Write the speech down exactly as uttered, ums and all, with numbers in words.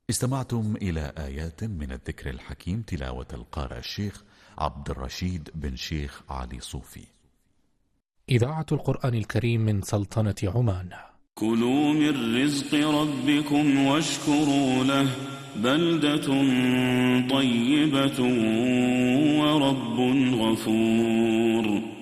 استمعتم إلى آيات من الذكر الحكيم، تلاوة القارئ الشيخ عبد الرشيد بن شيخ علي صوفي. إذاعة القرآن الكريم من سلطنة عمان. كلوا من رزق ربكم واشكروا له بلدة طيبة ورب غفور.